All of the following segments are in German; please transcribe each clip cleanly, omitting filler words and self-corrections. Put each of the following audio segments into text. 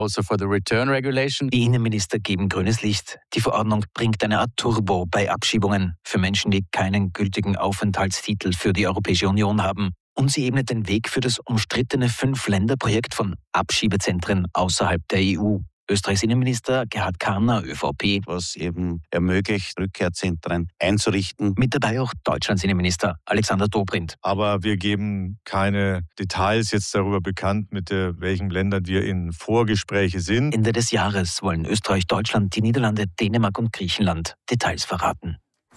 Also for the return regulation. Die Innenminister geben grünes Licht. Die Verordnung bringt eine Art Turbo bei Abschiebungen für Menschen, die keinen gültigen Aufenthaltstitel für die Europäische Union haben. Und sie ebnet den Weg für das umstrittene 5-Länder-Projekt von Abschiebezentren außerhalb der EU. Österreichs Innenminister Gerhard Karner, ÖVP. Was eben ermöglicht, Rückkehrzentren einzurichten. Mit dabei auch Deutschlands Innenminister Alexander Dobrindt. Aber wir geben keine Details jetzt darüber bekannt, mit welchen Ländern wir in Vorgespräche sind. Ende des Jahres wollen Österreich, Deutschland, die Niederlande, Dänemark und Griechenland Details verraten.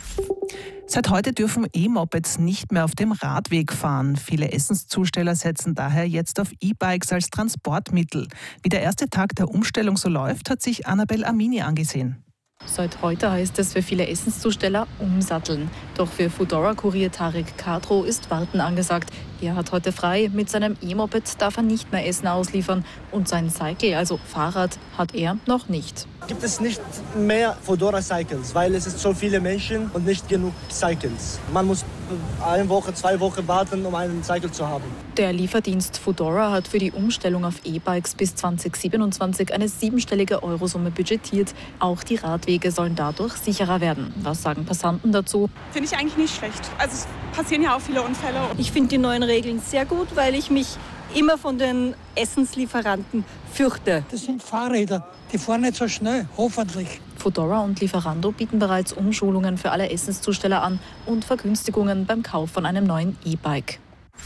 Seit heute dürfen E-Mopeds nicht mehr auf dem Radweg fahren. Viele Essenszusteller setzen daher jetzt auf E-Bikes als Transportmittel. Wie der erste Tag der Umstellung so läuft, hat sich Annabel Amini angesehen. Seit heute heißt es für viele Essenszusteller umsatteln. Doch für Foodora-Kurier Tarek Kadro ist Warten angesagt. Er hat heute frei. Mit seinem E-Moped darf er nicht mehr Essen ausliefern. Und sein Cycle, also Fahrrad, hat er noch nicht. Gibt es nicht mehr Foodora Cycles, weil es ist so viele Menschen und nicht genug Cycles. Man muss 1 Woche, 2 Wochen warten, um einen Cycle zu haben. Der Lieferdienst Foodora hat für die Umstellung auf E-Bikes bis 2027 eine 7-stellige Eurosumme budgetiert. Auch die Radwege sollen dadurch sicherer werden. Was sagen Passanten dazu? Finde ich eigentlich nicht schlecht. Also es passieren ja auch viele Unfälle. Ich finde die neuen Regeln sehr gut, weil ich mich immer von den Essenslieferanten fürchte. Das sind Fahrräder, die fahren nicht so schnell, hoffentlich. Foodora und Lieferando bieten bereits Umschulungen für alle Essenszusteller an und Vergünstigungen beim Kauf von einem neuen E-Bike.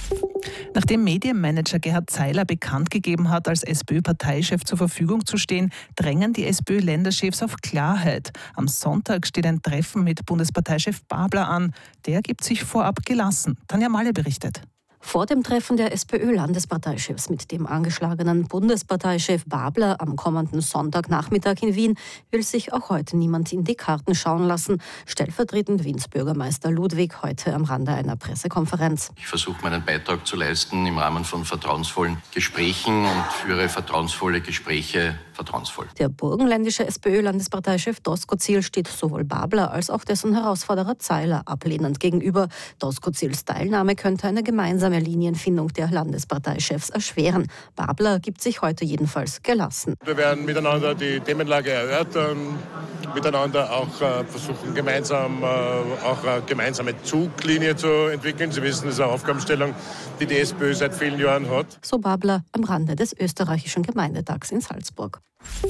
Nachdem Medienmanager Gerhard Zeiler bekannt gegeben hat, als SPÖ-Parteichef zur Verfügung zu stehen, drängen die SPÖ-Länderchefs auf Klarheit. Am Sonntag steht ein Treffen mit Bundesparteichef Babler an. Der gibt sich vorab gelassen. Tanja Malle berichtet. Vor dem Treffen der SPÖ-Landesparteichefs mit dem angeschlagenen Bundesparteichef Babler am kommenden Sonntagnachmittag in Wien will sich auch heute niemand in die Karten schauen lassen. Stellvertretend Wiens Bürgermeister Ludwig heute am Rande einer Pressekonferenz. Ich versuche meinen Beitrag zu leisten im Rahmen von vertrauensvollen Gesprächen und führe vertrauensvolle Gespräche vertrauensvoll. Der burgenländische SPÖ-Landesparteichef Doskozil steht sowohl Babler als auch dessen Herausforderer Zeiler ablehnend gegenüber. Doskozils Teilnahme könnte eine gemeinsame Linienfindung der Landesparteichefs erschweren. Babler gibt sich heute jedenfalls gelassen. Wir werden miteinander die Themenlage erörtern, miteinander auch versuchen, gemeinsam auch eine gemeinsame Zuglinie zu entwickeln. Sie wissen, das ist eine Aufgabenstellung, die die SPÖ seit vielen Jahren hat. So Babler am Rande des österreichischen Gemeindetags in Salzburg.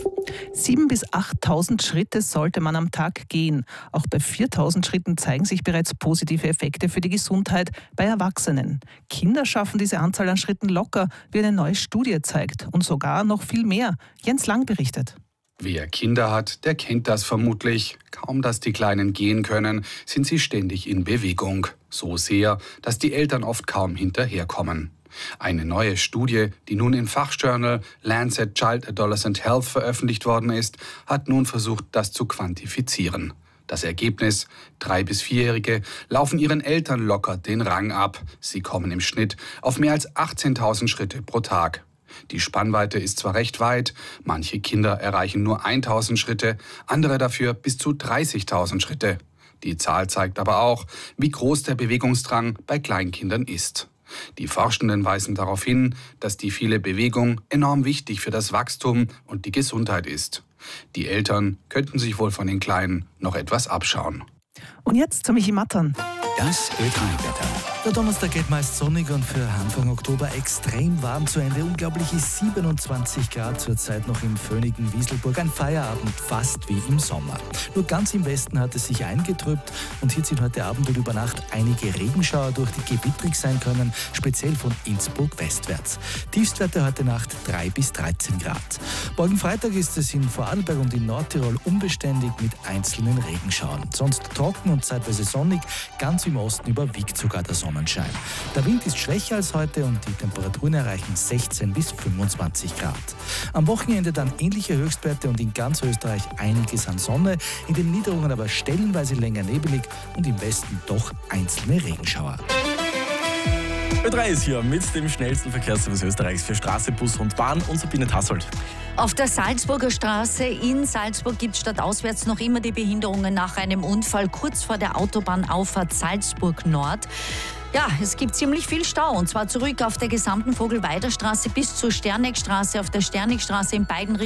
7.000 bis 8.000 Schritte sollte man am Tag gehen. Auch bei 4.000 Schritten zeigen sich bereits positive Effekte für die Gesundheit bei Erwachsenen. Kinder schaffen diese Anzahl an Schritten locker, wie eine neue Studie zeigt. Und sogar noch viel mehr. Jens Lang berichtet. Wer Kinder hat, der kennt das vermutlich. Kaum, dass die Kleinen gehen können, sind sie ständig in Bewegung. So sehr, dass die Eltern oft kaum hinterherkommen. Eine neue Studie, die nun im Fachjournal Lancet Child Adolescent Health veröffentlicht worden ist, hat nun versucht, das zu quantifizieren. Das Ergebnis: 3- bis 4-Jährige laufen ihren Eltern locker den Rang ab. Sie kommen im Schnitt auf mehr als 18.000 Schritte pro Tag. Die Spannweite ist zwar recht weit, manche Kinder erreichen nur 1.000 Schritte, andere dafür bis zu 30.000 Schritte. Die Zahl zeigt aber auch, wie groß der Bewegungsdrang bei Kleinkindern ist. Die Forschenden weisen darauf hin, dass die viele Bewegung enorm wichtig für das Wachstum und die Gesundheit ist. Die Eltern könnten sich wohl von den Kleinen noch etwas abschauen. Und jetzt zu Michi Mattern. Das Ö3-Wetter. Der Donnerstag geht meist sonnig und für Anfang Oktober extrem warm zu Ende. Unglaubliche 27 Grad zurzeit noch im föhnigen Wieselburg. Ein Feierabend fast wie im Sommer. Nur ganz im Westen hat es sich eingetrübt und hier ziehen heute Abend und über Nacht einige Regenschauer durch, die gewittrig sein können, speziell von Innsbruck westwärts. Tiefstwerte heute Nacht 3 bis 13 Grad. Morgen Freitag ist es in Vorarlberg und in Nordtirol unbeständig mit einzelnen Regenschauern. Sonst trocken und zeitweise sonnig, ganz im Osten überwiegt sogar der Sonnenschein. Der Wind ist schwächer als heute und die Temperaturen erreichen 16 bis 25 Grad. Am Wochenende dann ähnliche Höchstwerte und in ganz Österreich einiges an Sonne, in den Niederungen aber stellenweise länger nebelig und im Westen doch einzelne Regenschauer. Ö3 ist hier mit dem schnellsten Verkehrsservice Österreichs für Straße, Bus und Bahn und Sabine Tassold. Auf der Salzburger Straße in Salzburg gibt es stadtauswärts noch immer die Behinderungen nach einem Unfall kurz vor der Autobahnauffahrt Salzburg Nord. Ja, es gibt ziemlich viel Stau und zwar zurück auf der gesamten Vogelweider Straße bis zur Sterneckstraße, auf der Sterneckstraße in beiden Richtungen.